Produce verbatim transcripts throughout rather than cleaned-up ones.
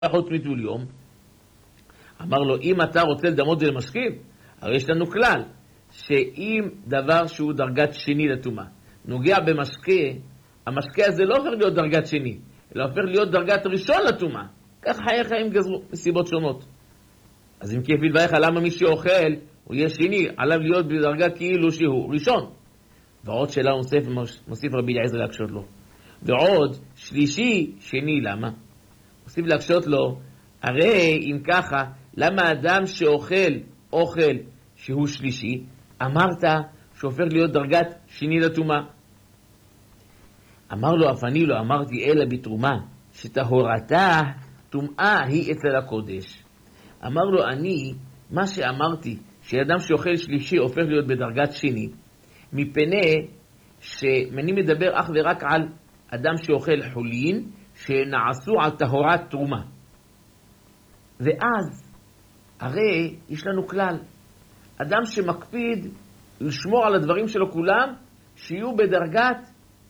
חוץ מטבול יום? אמר לו, אם אתה רוצה לדמות זה למשקיב, הרי יש לנו כלל, שאם דבר שהוא דרגת שני לטומאה, נוגע במשקה, המשקה הזה לא הופך להיות דרגת שני, אלא הופך להיות דרגת ראשון לטומאה. כך חיי חיים גזרו, מסיבות שונות. אז אם כפי דבריך, למה מי שאוכל, הוא יהיה שני, עליו להיות בדרגה כאילו שהוא ראשון. ועוד שאלה נוסף, מוסיף רבי אליעזר להקשות לו. ועוד שלישי, שני, למה? מוסיף להקשות לו, הרי אם ככה, למה אדם שאוכל אוכל שהוא שלישי, אמרת שהופך להיות דרגת שני לטומאה? אמר לו, אף אני לא אמרתי אלא בתרומה, שטהורתה טומאה היא אצל הקודש. אמר לו, אני, מה שאמרתי, שאדם שאוכל שלישי הופך להיות בדרגת שני, מפני שאני מדבר אך ורק על אדם שאוכל חולין, שנעשו על טהורת תרומה. ואז, הרי יש לנו כלל, אדם שמקפיד לשמור על הדברים שלו כולם, שיהיו בדרגת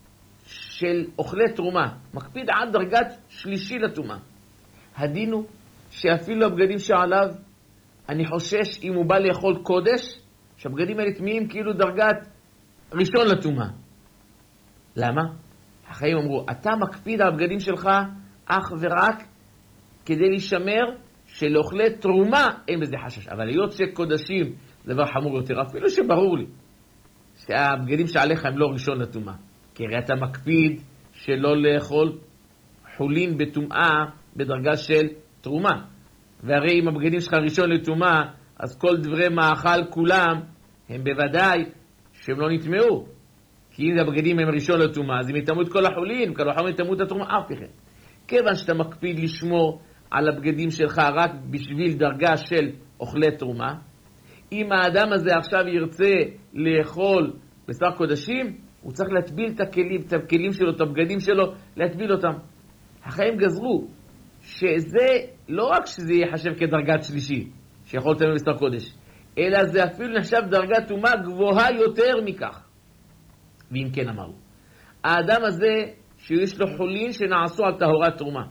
של אוכלי תרומה, מקפיד עד דרגת שלישי לתרומה. הדין הוא שאפילו הבגדים שעליו, אני חושש אם הוא בא לאכול קודש, שהבגדים האלה טמאים כאילו דרגת ראשון לתרומה. למה? החיים אמרו, אתה מקפיד על הבגדים שלך אך ורק כדי להישמר שלאוכלי תרומה אין בזה חשש. אבל היות שקודשים זה דבר חמור יותר, אפילו שברור לי שהבגדים שעליך הם לא ראשון לתרומה. כי הרי אתה מקפיד שלא לאכול חולין בתומאה בדרגה של תרומה. והרי אם הבגדים שלך ראשון לתרומה, אז כל דברי מאכל כולם הם בוודאי שהם לא נטמעו. כי אם הבגדים הם ראשון לתרומה, אז אם יטמאו את כל החולין, כל החולין יטמאו את התרומה, אף כן. כיוון שאתה מקפיד לשמור על הבגדים שלך רק בשביל דרגה של אוכלי תרומה, אם האדם הזה עכשיו ירצה לאכול בשר קודשים, הוא צריך להטביל את הכלים, את הכלים שלו, את הבגדים שלו, להטביל אותם. החיים גזרו שזה לא רק שזה יחשב כדרגת שלישי, שיכול לטמא בשר קודש, אלא זה אפילו נחשב דרגת תרומה גבוהה יותר מכך. ואם כן אמרו, האדם הזה שיש לו חולין שנעשו על טהורת תרומה,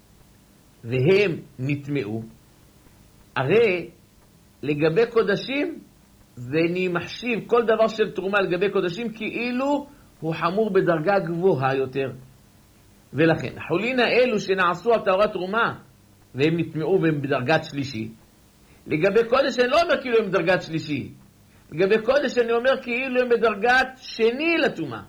והם נטמעו, הרי לגבי קודשים, זה מחשיב כל דבר של תרומה לגבי קודשים כאילו הוא חמור בדרגה גבוהה יותר. ולכן, החולין האלו שנעשו על טהורת תרומה, והם נטמעו והם בדרגת שלישי, לגבי קודש אני לא אומר כאילו הם בדרגת שלישי, לגבי קודש אני אומר כאילו הם בדרגת שני לטומאה.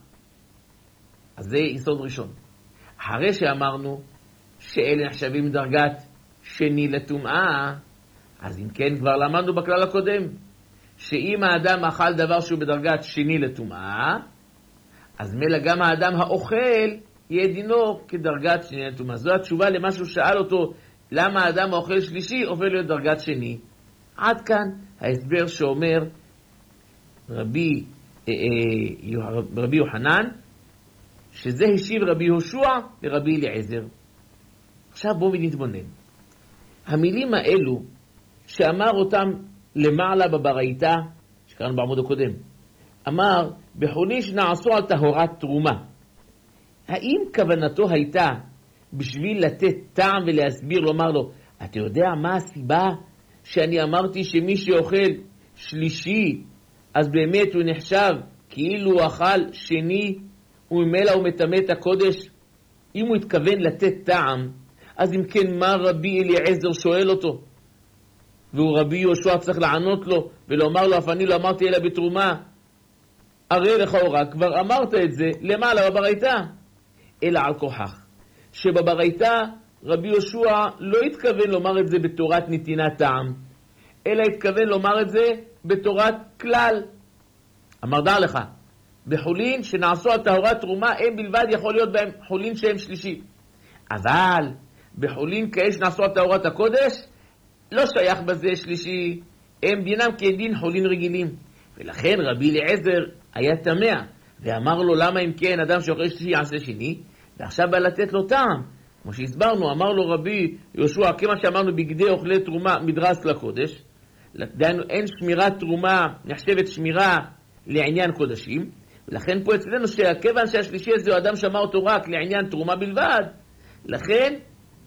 אז זה יסוד ראשון. אחרי שאמרנו שאלה נחשבים דרגת שני לטומאה, אז אם כן כבר למדנו בכלל הקודם, שאם האדם אכל דבר שהוא בדרגת שני לטומאה, אז מילא גם האדם האוכל יהיה דינו כדרגת שני לטומאה. זו התשובה למה שהוא שאל אותו, למה האדם האוכל שלישי הופך להיות דרגת שני. עד כאן ההסבר שאומר רבי, אה, אה, רבי יוחנן, שזה השיב רבי יהושע ורבי אליעזר. עכשיו בואו נתבונן. המילים האלו שאמר אותם למעלה בברייתא, שקראנו בעמוד הקודם, אמר, בחולין שנעשו על טהורת תרומה. האם כוונתו הייתה בשביל לתת טעם ולהסביר, לומר לו, אתה יודע מה הסיבה שאני אמרתי שמי שאוכל שלישי, אז באמת הוא נחשב כאילו הוא אכל שני, וממילא הוא מטמא את הקודש? אם הוא התכוון לתת טעם, אז אם כן מה רבי אליעזר שואל אותו? והוא רבי יהושע צריך לענות לו ולומר לו, אף אני לא אמרתי אלא בתרומה. הרי לכאורה כבר אמרת את זה למעלה בברייתא, אלא על כוחך שבברייתא רבי יהושע לא התכוון לומר את זה בתורת נתינת טעם, אלא התכוון לומר את זה בתורת כלל. אמר דע לך, בחולין שנעשו על טהורת תרומה הם בלבד יכול להיות בהם חולין שהם שלישי, אבל בחולין כאלה שנעשו על טהורת הקודש לא שייך בזה שלישי, הם דינם כדין חולין רגילים. ולכן רבי אליעזר היה תמה ואמר לו, למה אם כן אדם שאוכל שלישי יעשה שני? ועכשיו בא לתת לו טעם, כמו שהסברנו. אמר לו רבי יהושע, כמה שאמרנו בגדי אוכלי תרומה מדרס לקודש, דהיינו אין שמירת תרומה נחשבת שמירה לעניין קודשים, ולכן פה אצלנו שכיוון שהשלישי הזה הוא אדם שמע אותו רק לעניין תרומה בלבד, לכן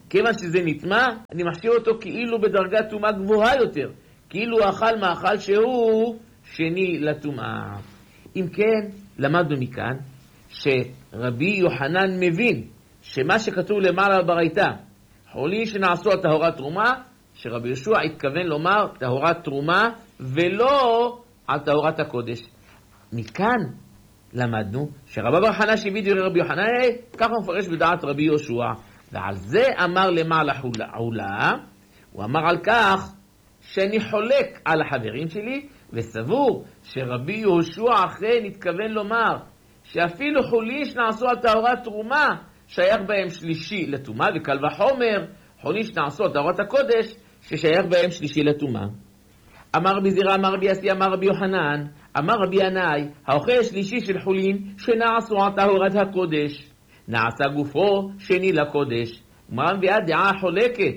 כיוון שזה נטמע, אני מחשיב אותו כאילו בדרגת טומאה גבוהה יותר, כאילו הוא אכל מאכל שהוא שני לטומאה. אם כן, למדנו מכאן שרבי יוחנן מבין שמה שכתוב למעלה ברייתא, חולין שנעשו על טהרת תרומה, שרבי יהושע התכוון לומר טהרת תרומה ולא על טהרת הקודש. מכאן למדנו שרבא בר חנא שהביא דברי רבי יוחנן, ככה הוא מפרש בדעת רבי יהושע, ועל זה אמר למעלה עולה, הוא אמר על כך שאני חולק על החברים שלי, וסבור שרבי יהושע אכן התכוון לומר שאפילו חולין שנעשו על טהרת תרומה שייך בהם שלישי לטומאה, וקל וחומר חולין שנעשו על טהרת הקודש ששייך בהם שלישי לטומאה. אמר רבי זירא, אמר רבי אסי, אמר רבי יוחנן, אמר רבי ינאי, האוכל שלישי של חולין שנעשו על טהרת הקודש, נעשה גופו שני לקודש. מה מביאה דעה חולקת?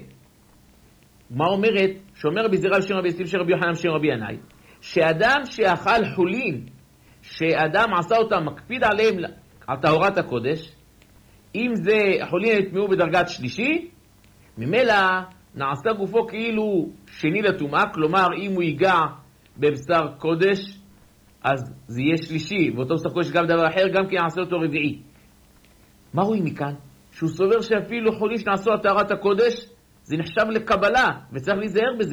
מה אומרת? שאומר רבי זירא בשם רבי אסי בשם רבי יוחנן בשם רבי ינאי, שאדם שאכל חולין, שאדם עשה אותם, מקפיד עליהם על טהרת הקודש, אם זה חולין נטמעו בדרגת שלישי, ממילא נעשה גופו כאילו שני לטומאה, כלומר אם הוא ייגע בבשר קודש אז זה יהיה שלישי, ואותו בשר קודש גם דבר אחר, גם כי נעשה אותו רביעי. מה רואים מכאן? שהוא סובר שאפילו חולין שנעשו על טהרת הקודש זה נחשב לקבלה וצריך להיזהר בזה.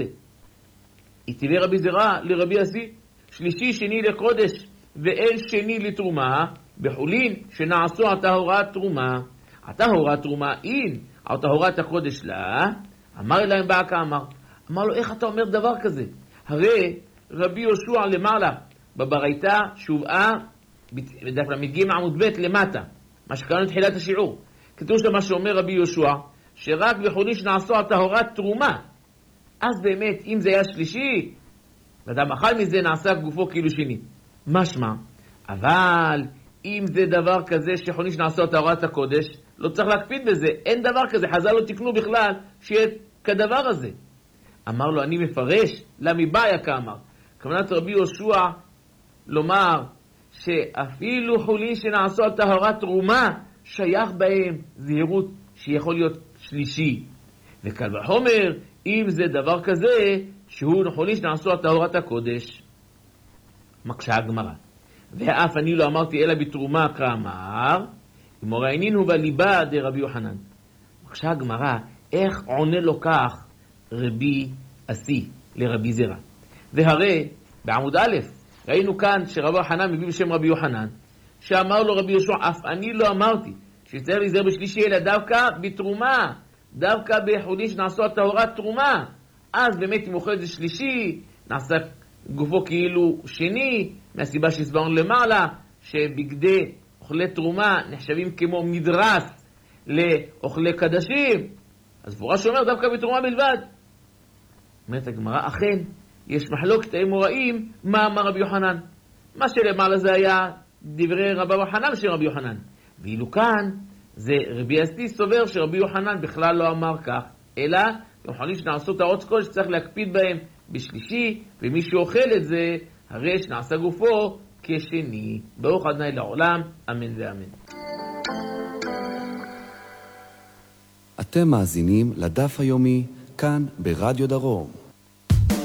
התיבר רבי זירא לרבי אסי, שלישי שני לקודש ואין שני לתרומה, בחולין שנעשו על טהרת תרומה, הטהרת תרומה אין על טהרת הקודש לה. אמר אליהם בא כאמר, אמר לו, איך אתה אומר דבר כזה? הרי רבי יהושע למעלה בברייתא שהובאה בדף למ"ג עמוד ב' למטה, מה שקראנו תחילת השיעור, כתוב שם מה שאומר רבי יהושע, שרק בחולין שנעשו על טהרת תרומה, אז באמת אם זה היה שלישי ואדם אכל מזה נעשה גופו כאילו שני, משמע. אבל אם זה דבר כזה שחולין שנעשו על טהרת הקודש, לא צריך להקפיד בזה, אין דבר כזה, חז"ל לא תקנו בכלל שיהיה כדבר הזה. אמר לו, אני מפרש למבעיה כאמר, כוונת רבי יהושע לומר שאפילו חולין שנעשו על טהרת תרומה שייך בהם זהירות שיכול להיות שלישי, וקל וחומר אם זה דבר כזה שהוא חולין שנעשו על טהרת הקודש. מקשה הגמרא, ואף אני לא אמרתי אלא בתרומה כאמר, אמור העניין הוא בליבה דרבי יוחנן. מקשה הגמרא, איך עונה לו כך רבי אסי לרבי זירא? והרי בעמוד א' ראינו כאן שרבי יוחנן מביא בשם רבי יוחנן, שאמר לו רבי יהושע, אף אני לא אמרתי שצריך להיזהר בשלישי אלא דווקא בתרומה, דווקא בחולין שנעשו על טהרת תרומה, אז באמת אם אוכל זה שלישי נעשה גופו כאילו שני, מהסיבה שהסברנו למעלה שבגדי אוכלי תרומה נחשבים כמו מדרס לאוכלי קדשים, אז פורש אומר דווקא בתרומה בלבד. אומרת הגמרא, אכן יש מחלוקת האמוראים מה אמר רבי יוחנן, מה שלמעלה זה היה דברי רבי יוחנן של רבי יוחנן, ואילו כאן זה רבי אסי סובר שרבי יוחנן בכלל לא אמר כך, אלא חולין שנעשו טהרות קודש שצריך להקפיד בהם בשלישי, ומי שאוכל את זה הרי שנעשה גופו כשני. ברוך ה' לעולם, אמן ואמן. אתם מאזינים לדף היומי כאן ברדיו דרום.